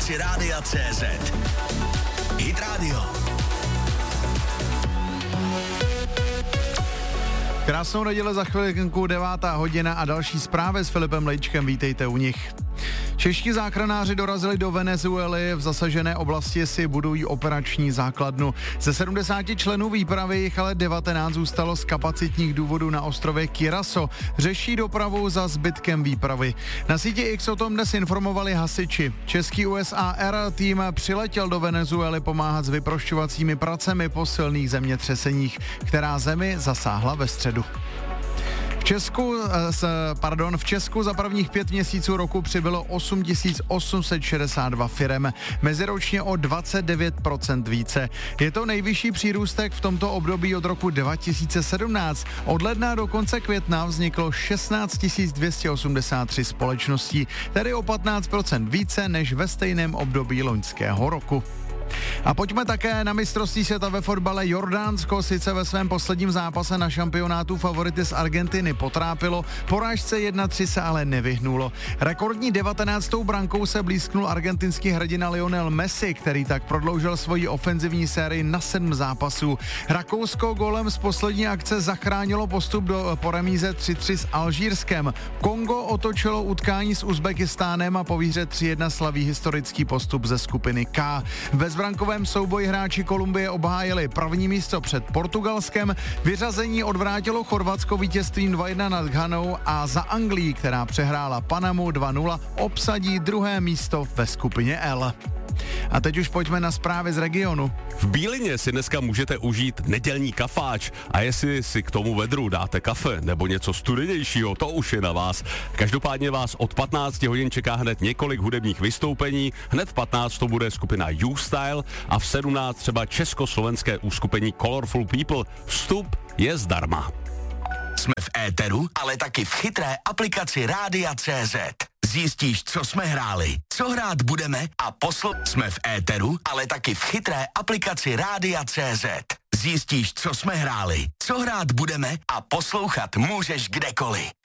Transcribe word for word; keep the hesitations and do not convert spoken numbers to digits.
aplikaci Rádia C Z. Hit Radio. Krásnou neděli, za chvilku devátá hodina a další zprávy s Filipem Lejčkem, vítejte u nich. Čeští záchranáři dorazili do Venezuely, v zasažené oblasti si budují operační základnu. Ze sedmdesáti členů výpravy jich ale devatenáct zůstalo z kapacitních důvodů na ostrově Curaçao. Řeší dopravu za zbytkem výpravy. Na síti X o tom dnes informovali hasiči. Český U S A R tým přiletěl do Venezuely pomáhat s vyprošťovacími pracemi po silných zemětřeseních, která zemi zasáhla ve středu. V Česku, pardon, v Česku za prvních pět měsíců roku přibylo osm tisíc osm set šedesát dva firem, meziročně o dvacet devět procent více. Je to nejvyšší přírůstek v tomto období od roku dva tisíce sedmnáct. Od ledna do konce května vzniklo šestnáct tisíc dvě stě osmdesát tři společností, tedy o patnáct procent více než ve stejném období loňského roku. A pojďme také na mistrovství světa ve fotbale. Jordánsko sice ve svém posledním zápase na šampionátu favority z Argentiny potrápilo, porážce jedna tři se ale nevyhnulo. Rekordní devatenáctou brankou se blízknul argentinský hrdina Lionel Messi, který tak prodloužil svoji ofenzivní sérii na sedm zápasů. Rakousko gólem z poslední akce zachránilo postup do po remíze tři tři s Alžírskem. Kongo otočilo utkání s Uzbekistánem a po výhře tři jedna slaví historický postup ze skupiny K. Ve brankovém souboji hráči Kolumbie obhájili první místo před Portugalskem, vyřazení odvrátilo Chorvatsko vítězstvím dva jedna nad Ghanou a za Anglií, která přehrála Panamu dva nula, obsadí druhé místo ve skupině L. A teď už pojďme na zprávy z regionu. V Bílině si dneska můžete užít nedělní kafáč a jestli si k tomu vedru dáte kafe nebo něco studenějšího, to už je na vás. Každopádně vás od patnácti hodin čeká hned několik hudebních vystoupení, hned v patnáct to bude skupina U-Style a v sedmnáct třeba československé uskupení Colorful People. Vstup je zdarma. Jsme v éteru, ale taky v chytré aplikaci Rádia C Z. Zjistíš, co jsme hráli, co hrát budeme a posl... Jsme v éteru, ale taky v chytré aplikaci Rádia C Z. Zjistíš, co jsme hráli, co hrát budeme a poslouchat můžeš kdekoliv.